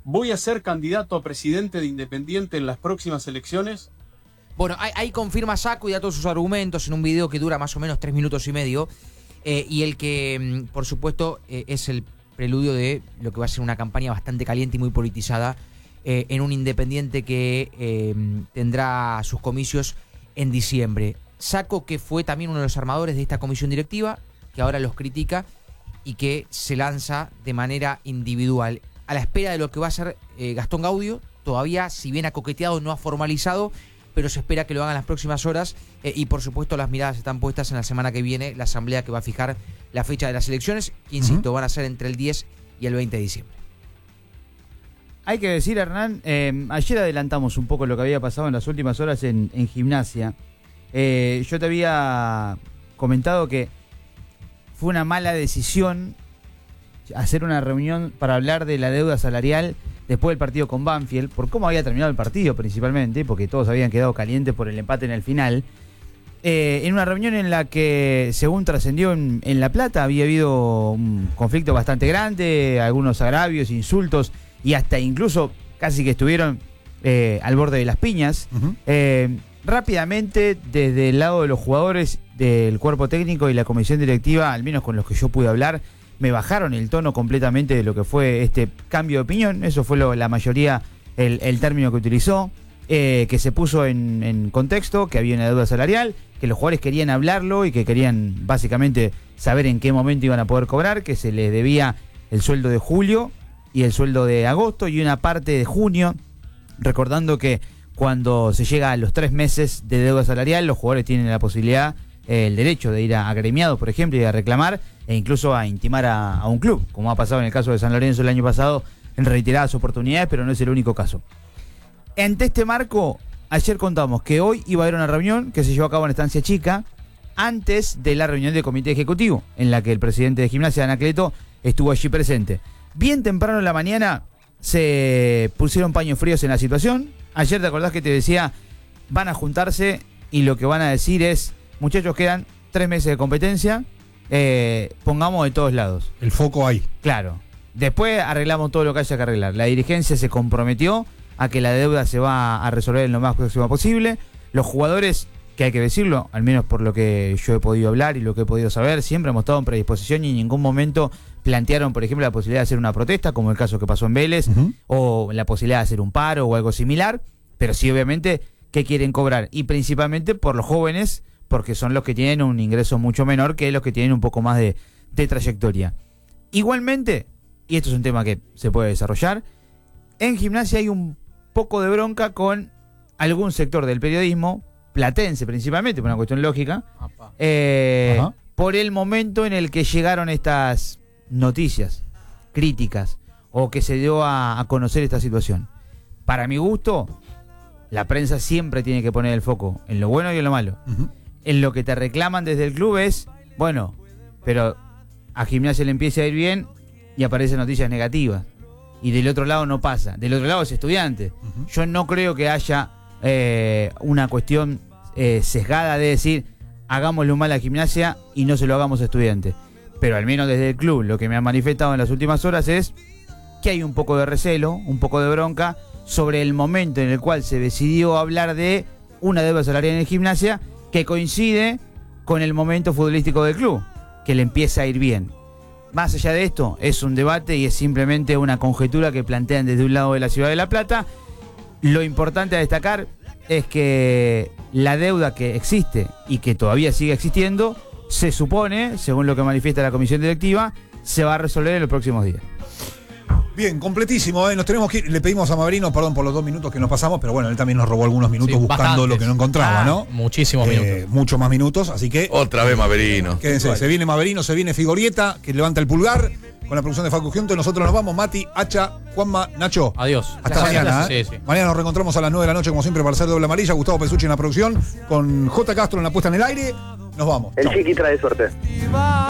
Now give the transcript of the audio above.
¿voy a ser candidato a presidente de Independiente en las próximas elecciones? Bueno, ahí confirma Sacco y da todos sus argumentos en un video que dura más o menos 3 minutos y medio. Y el que, por supuesto, es el preludio de lo que va a ser una campaña bastante caliente y muy politizada en un Independiente que tendrá sus comicios en diciembre. Sacco, que fue también uno de los armadores de esta comisión directiva, que ahora los critica y que se lanza de manera individual. A la espera de lo que va a ser Gastón Gaudio, todavía, si bien ha coqueteado, no ha formalizado, pero se espera que lo hagan en las próximas horas y por supuesto las miradas están puestas en la semana que viene, la asamblea que va a fijar la fecha de las elecciones, que insisto, van a ser entre el 10 y el 20 de diciembre. Hay que decir, Hernán, ayer adelantamos un poco lo que había pasado en las últimas horas en Gimnasia. Yo te había comentado que fue una mala decisión hacer una reunión para hablar de la deuda salarial después del partido con Banfield, por cómo había terminado el partido principalmente, porque todos habían quedado calientes por el empate en el final. En una reunión en la que, según trascendió en La Plata, había habido un conflicto bastante grande, algunos agravios, insultos y hasta incluso casi que estuvieron al borde de las piñas. Rápidamente, desde el lado de los jugadores, del cuerpo técnico y la comisión directiva, al menos con los que yo pude hablar, me bajaron el tono completamente de lo que fue este cambio de opinión. Eso fue la mayoría, el término que utilizó, que se puso en contexto, que había una deuda salarial, que los jugadores querían hablarlo y que querían básicamente saber en qué momento iban a poder cobrar, que se les debía el sueldo de julio y el sueldo de agosto y una parte de junio, recordando que cuando se llega a los 3 meses de deuda salarial, los jugadores tienen la posibilidad, el derecho de ir a agremiados, por ejemplo, y a reclamar e incluso a intimar a un club, como ha pasado en el caso de San Lorenzo el año pasado en reiteradas oportunidades, pero no es el único caso. Ante este marco, ayer contamos que hoy iba a haber una reunión que se llevó a cabo en Estancia Chica antes de la reunión del comité ejecutivo, en la que el presidente de Gimnasia, Anacleto, estuvo allí presente. Bien temprano en la mañana se pusieron paños fríos en la situación. Ayer te acordás que te decía, van a juntarse y lo que van a decir es, muchachos, quedan 3 meses de competencia, pongamos de todos lados. El foco ahí. Claro. Después arreglamos todo lo que haya que arreglar. La dirigencia se comprometió a que la deuda se va a resolver en lo más próximo posible. Los jugadores, que hay que decirlo, al menos por lo que yo he podido hablar y lo que he podido saber, siempre hemos estado en predisposición y en ningún momento plantearon, por ejemplo, la posibilidad de hacer una protesta, como el caso que pasó en Vélez, o la posibilidad de hacer un paro o algo similar, pero sí, obviamente, que quieren cobrar. Y principalmente por los jóvenes, porque son los que tienen un ingreso mucho menor que los que tienen un poco más de trayectoria. Igualmente, y esto es un tema que se puede desarrollar, en Gimnasia hay un poco de bronca con algún sector del periodismo, platense principalmente, por una cuestión lógica, por el momento en el que llegaron estas noticias, críticas, o que se dio a conocer esta situación. Para mi gusto, la prensa siempre tiene que poner el foco en lo bueno y en lo malo. En lo que te reclaman desde el club es, bueno, pero a Gimnasia le empieza a ir bien y aparecen noticias negativas. Y del otro lado no pasa. Del otro lado es estudiante. Yo no creo que haya una cuestión sesgada de decir, hagámosle un mal a Gimnasia y no se lo hagamos a estudiante. Pero al menos desde el club lo que me han manifestado en las últimas horas es que hay un poco de recelo, un poco de bronca sobre el momento en el cual se decidió hablar de una deuda salarial en el Gimnasia que coincide con el momento futbolístico del club, que le empieza a ir bien. Más allá de esto, es un debate y es simplemente una conjetura que plantean desde un lado de la ciudad de La Plata. Lo importante a destacar es que la deuda que existe y que todavía sigue existiendo, se supone, según lo que manifiesta la comisión directiva, se va a resolver en los próximos días. Bien, completísimo, nos tenemos que ir. Le pedimos a Maverino, perdón por los 2 minutos que nos pasamos, pero bueno, él también nos robó algunos minutos buscando bastantes. Lo que no encontraba, ¿no? Muchísimos minutos. Muchos más minutos, así que... Otra vez Maverino. Quédense, se viene Maverino, se viene Figorieta, que levanta el pulgar con la producción de Facu Giunto. Nosotros nos vamos, Mati, Hacha, Juanma, Nacho. Adiós. Hasta mañana. Sí. Mañana nos reencontramos a las 9 de la noche, como siempre, para hacer doble amarilla. Gustavo Pesucci en la producción, con J. Castro en la puesta en el aire. Nos vamos. El Chiqui trae suerte.